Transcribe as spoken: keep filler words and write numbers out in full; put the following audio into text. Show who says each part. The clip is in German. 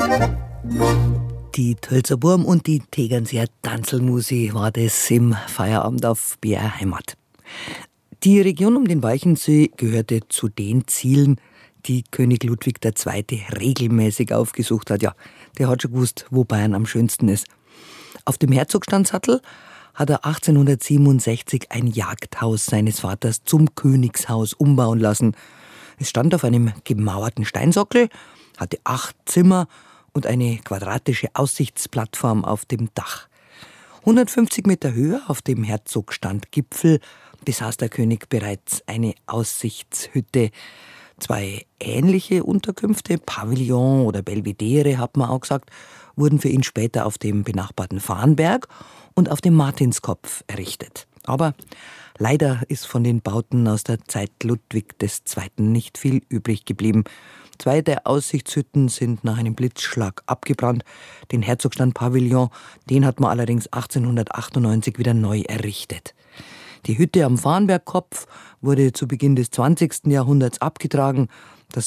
Speaker 1: Die Tölzer Burm und die Tegernseer Tanzelmusi war das im Feierabend auf B R Heimat. Die Region um den Walchensee gehörte zu den Zielen, die König Ludwig der Zweite regelmäßig aufgesucht hat. Ja, der hat schon gewusst, wo Bayern am schönsten ist. Auf dem Herzogstandssattel hat er achtzehnhundertsiebenundsechzig ein Jagdhaus seines Vaters zum Königshaus umbauen lassen. Es stand auf einem gemauerten Steinsockel, hatte acht Zimmer und eine quadratische Aussichtsplattform auf dem Dach. hundertfünfzig Meter höher auf dem Herzogstandgipfel besaß der König bereits eine Aussichtshütte. Zwei ähnliche Unterkünfte, Pavillon oder Belvedere, hat man auch gesagt, wurden für ihn später auf dem benachbarten Farnberg und auf dem Martinskopf errichtet. Aber leider ist von den Bauten aus der Zeit Ludwig des Zweiten nicht viel übrig geblieben. Zwei der Aussichtshütten sind nach einem Blitzschlag abgebrannt. Den Herzogstand-Pavillon, den hat man allerdings achtzehnhundertachtundneunzig wieder neu errichtet. Die Hütte am Farnbergkopf wurde zu Beginn des zwanzigsten Jahrhunderts abgetragen. Das